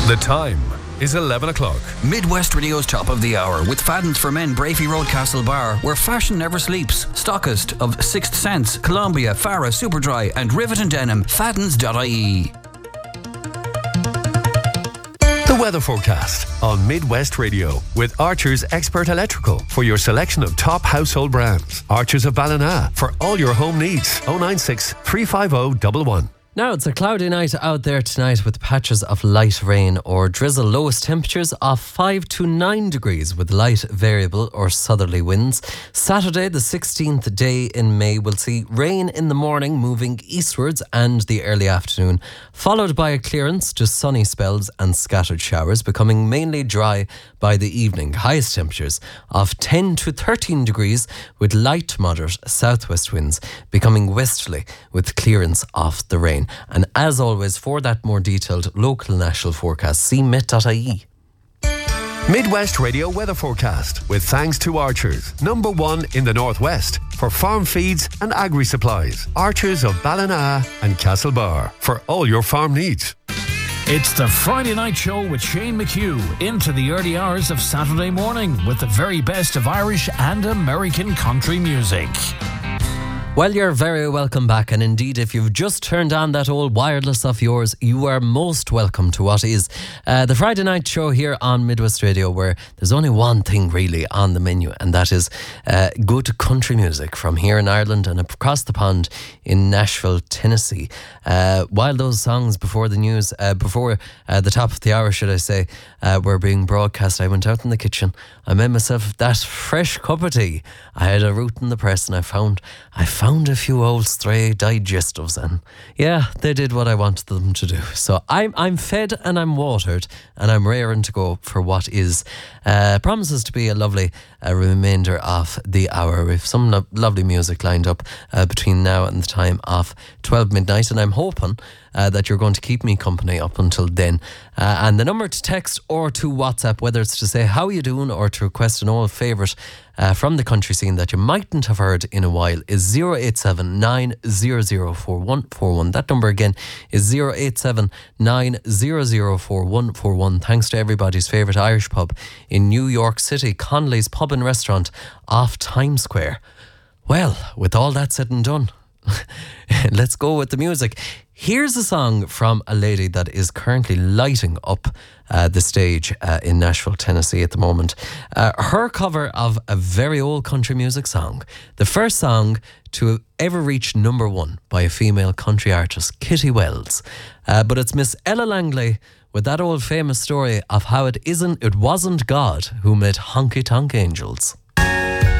The time is 11 o'clock. Midwest Radio's Top of the Hour with Fadden's for Men, Brafey Road, Castlebar, where fashion never sleeps. Stockist of Sixth Sense, Columbia, Farah, Superdry and Rivet and Denim. Faddens.ie. The weather forecast on Midwest Radio with Archer's Expert Electrical for your selection of top household brands. Archer's of Ballina for all your home needs. 096 350 111. Now, it's a cloudy night out there tonight with patches of light rain or drizzle. Lowest temperatures of 5 to 9 degrees with light variable or southerly winds. Saturday, the 16th day in May, will see rain in the morning moving eastwards and the early afternoon, followed by a clearance to sunny spells and scattered showers, becoming mainly dry by the evening. Highest temperatures of 10 to 13 degrees with light to moderate southwest winds, becoming westerly with clearance of the rain. And as always, for that more detailed local national forecast, see met.ie. Midwest Radio weather forecast with thanks to Archers, #1 in the Northwest for farm feeds and agri-supplies. Archers of Ballina and Castlebar for all your farm needs. It's the Friday Night Show with Shane McHugh into the early hours of Saturday morning with the very best of Irish and American country music. Well, you're very welcome back, and indeed, if you've just turned on that old wireless of yours, you are most welcome to what is the Friday Night Show here on Midwest Radio, where there's only one thing really on the menu, and that is good country music from here in Ireland and across the pond in Nashville, Tennessee. While those songs before the news, before the top of the hour, should I say, were being broadcast, I went out in the kitchen. I made myself that fresh cup of tea. I had a root in the press, and I found a few old stray digestives, and yeah, they did what I wanted them to do. So I'm fed and I'm watered, and I'm raring to go for what is promises to be a lovely remainder of the hour. We've some lovely music lined up between now and the time of 12 midnight, and I'm hoping that you're going to keep me company up until then. And the number to text or to WhatsApp, whether it's to say how you doing or to request an old favourite from the country scene that you mightn't have heard in a while, is 087 900 4141. That number again is 087 900 4141. Thanks to everybody's favourite Irish pub in New York City, Connolly's Pub and Restaurant off Times Square. Well, with all that said and done, let's go with the music. Here's a song from a lady that is currently lighting up the stage in Nashville, Tennessee at the moment. Her cover of a very old country music song. The first song to ever reach #1 by a female country artist, Kitty Wells. But it's Miss Ella Langley with that old famous story of how it wasn't God who made honky tonk angels.